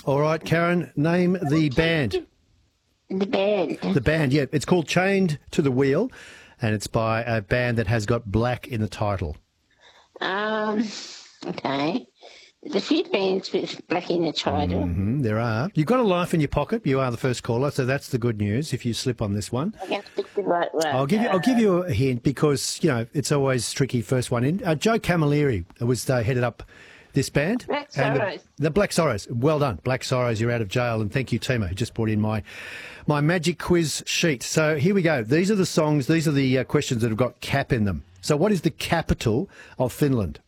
All right, Karen, name the band. The band. The band, yeah. It's called Chained to the Wheel, and it's by a band that has got black in the title. Okay. There's a few bands with black in the title. There are. You've got a life in your pocket. You are the first caller, so that's the good news if you slip on this one. I can pick the right one. I'll give you a hint because, it's always tricky first one in. Joe Camilleri was headed up this band. Black And Sorrows. The Black Sorrows. Well done. Black Sorrows, you're out of jail. And thank you, Timo, who just brought in my magic quiz sheet. So here we go. These are the songs, these are the questions that have got cap in them. So what is the capital of Finland?